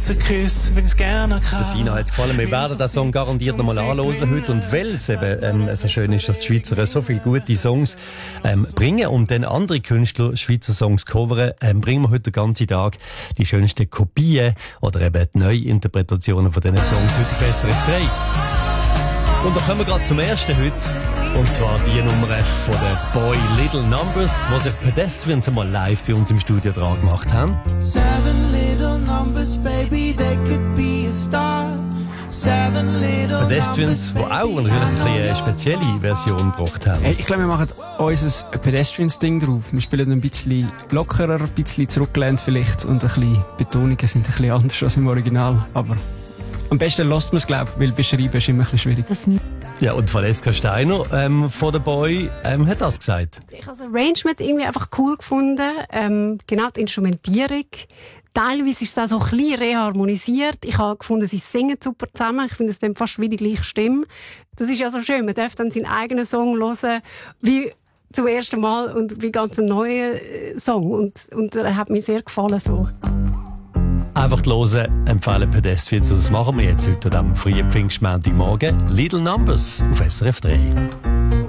Schweizer Küsse, wenn es gerne kann. Der Sina hat es gefallen. Wir werden den Song garantiert nochmal anhören heute. Und weil es eben so schön ist, dass die Schweizer so viele gute Songs bringen und dann andere Künstler Schweizer Songs coveren, bringen wir heute den ganzen Tag die schönsten Kopien oder eben die Neuinterpretationen von diesen Songs heute besser frei. Und da kommen wir gerade zum ersten heute. Und zwar die Nummer von der Boy Little Numbers, die sich Pedestrians einmal live bei uns im Studio dran gemacht haben. 7 little numbers, baby, they could be a star. 7 little Pedestrians, die auch natürlich eine spezielle Version gebracht haben. Hey, ich glaube, wir machen unser Pedestrians-Ding drauf. Wir spielen ein bisschen lockerer, ein bisschen zurückgelehnt vielleicht und ein bisschen Betonungen sind ein bisschen anders als im Original. Aber am besten lässt man es, glaube ich, weil beschreiben ist immer ein bisschen schwierig. Ja, und Valeska Steiner von der Boy hat das gesagt. Ich habe das Arrangement irgendwie einfach cool gefunden. Genau, die Instrumentierung. Teilweise ist es auch so ein bisschen reharmonisiert. Ich habe gefunden, sie singen super zusammen. Ich finde es dann fast wie die gleiche Stimme. Das ist ja so schön. Man darf dann seinen eigenen Song hören, wie zum ersten Mal und wie ganz einen neuen Song. Und er hat mir sehr gefallen so. Einfach hören, empfehlen Pedestrians. Das machen wir jetzt heute am frühen Pfingstmontagmorgen. Little Numbers auf SRF 3.